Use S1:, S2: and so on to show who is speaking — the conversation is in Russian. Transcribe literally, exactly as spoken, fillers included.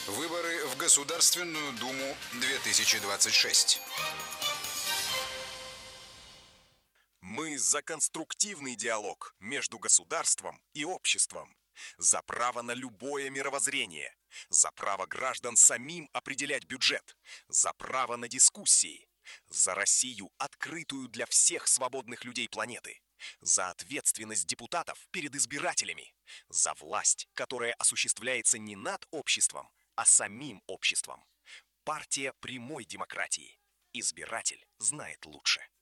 S1: Выборы в Государственную Думу две тысячи двадцать шесть.
S2: Мы за конструктивный диалог между государством и обществом, за право на любое мировоззрение, за право граждан самим определять бюджет, за право на дискуссии, за Россию, открытую для всех свободных людей планеты, за ответственность депутатов перед избирателями, за власть, которая осуществляется не над обществом, а самим обществом. Партия прямой демократии. Избиратель знает лучше.